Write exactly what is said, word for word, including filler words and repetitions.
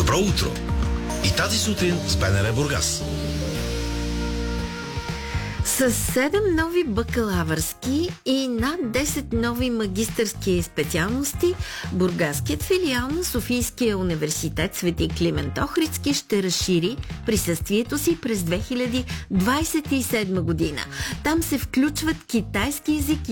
Добро утро! И тази сутрин с БНР Бургас. С седем нови бакалавърски и над десет нови магистърски специалности, бургаският филиал на Софийския университет Свети Климент Охридски ще разшири присъствието си през две хиляди двадесет и седма година. Там се включват китайски език